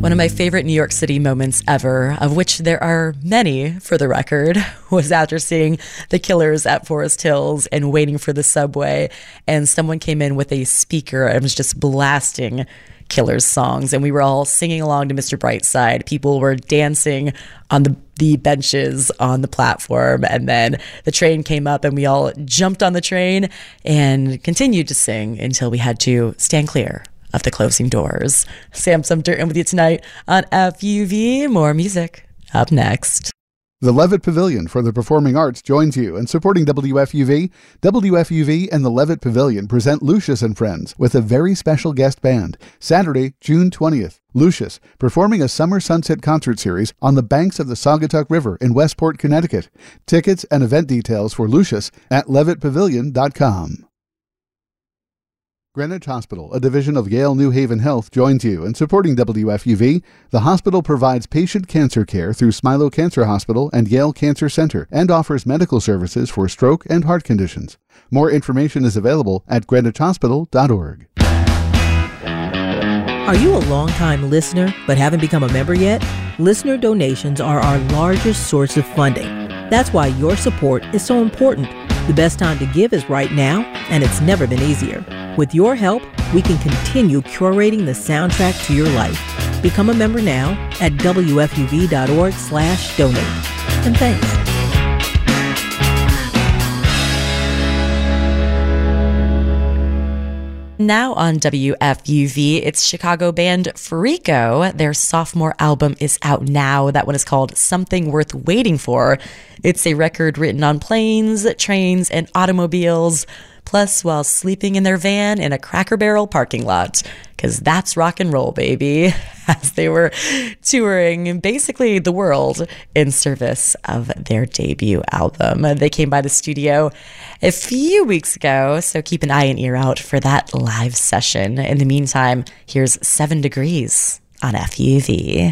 One of my favorite New York City moments ever, of which there are many for the record, was after seeing The Killers at Forest Hills and waiting for the subway, and someone came in with a speaker and was just blasting Killers songs, and we were all singing along to Mr. Brightside. People were dancing on the benches on the platform, and then the train came up and we all jumped on the train and continued to sing until we had to stand clear of the closing doors. Sam Sumter in with you tonight on FUV. More music up next. The Levitt Pavilion for the Performing Arts joins you in supporting WFUV. WFUV and the Levitt Pavilion present Lucius and Friends with a very special guest band, Saturday, June 20th. Lucius, performing a summer sunset concert series on the banks of the Saugatuck River in Westport, Connecticut. Tickets and event details for Lucius at levittpavilion.com. Greenwich Hospital, a division of Yale New Haven Health, joins you in supporting WFUV. The hospital provides patient cancer care through Smilow Cancer Hospital and Yale Cancer Center and offers medical services for stroke and heart conditions. More information is available at greenwichhospital.org. Are you a longtime listener but haven't become a member yet? Listener donations are our largest source of funding. That's why your support is so important. The best time to give is right now, and it's never been easier. With your help, we can continue curating the soundtrack to your life. Become a member now at wfuv.org/donate. And thanks. Now on WFUV, it's Chicago band Freako. Their sophomore album is out now. That one is called Something Worth Waiting For. It's a record written on planes, trains, and automobiles, plus while sleeping in their van in a Cracker Barrel parking lot. Because that's rock and roll, baby. As they were touring basically the world in service of their debut album. They came by the studio a few weeks ago, so keep an eye and ear out for that live session. In the meantime, here's 7 Degrees on FUV.